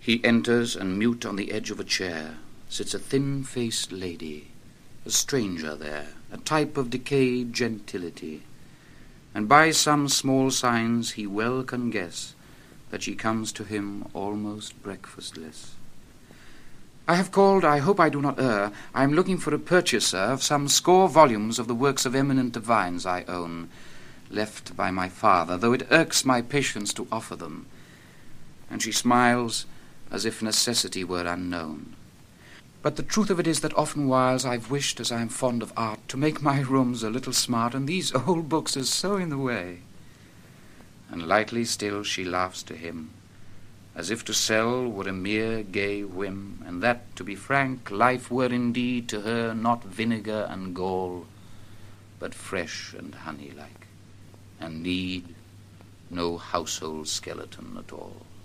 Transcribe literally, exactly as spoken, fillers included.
He enters, and mute on the edge of a chair sits a thin-faced lady, a stranger there, a type of decayed gentility, and by some small signs he well can guess that she comes to him almost breakfastless. "I have called, I hope I do not err. I am looking for a purchaser of some score volumes of the works of eminent divines I own, left by my father, though it irks my patience to offer them." And she smiles as if necessity were unknown. "But the truth of it is that often whiles I've wished, as I am fond of art, to make my rooms a little smart, and these old books are so in the way." And lightly still she laughs to him, as if to sell were a mere gay whim, and that, to be frank, life were indeed to her not vinegar and gall, but fresh and honey-like, and need no household skeleton at all.